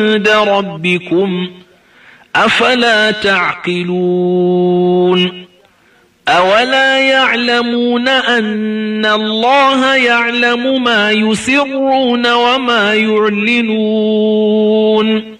عند ربكم أفلا تعقلون أولا يعلمون أن الله يعلم ما يسرون وما يعلنون